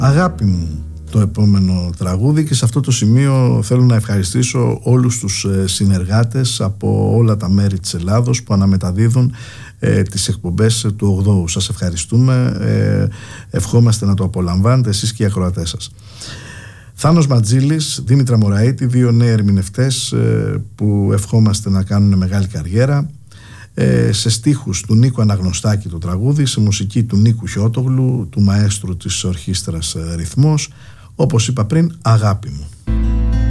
Αγάπη μου το επόμενο τραγούδι, και σε αυτό το σημείο θέλω να ευχαριστήσω όλους τους συνεργάτες από όλα τα μέρη της Ελλάδος που αναμεταδίδουν τις εκπομπές του 8ου. Σας ευχαριστούμε, ευχόμαστε να το απολαμβάνετε εσείς και οι ακροατές σας. Θάνος Ματζήλης, Δήμητρα Μωραήτη, δύο νέοι ερμηνευτές που ευχόμαστε να κάνουν μεγάλη καριέρα. Σε στίχους του Νίκου Αναγνωστάκη το τραγούδι, σε μουσική του Νίκου Χιώτογλου, του μαέστρου της ορχήστρας Ρυθμός. Όπως είπα πριν, αγάπη μου.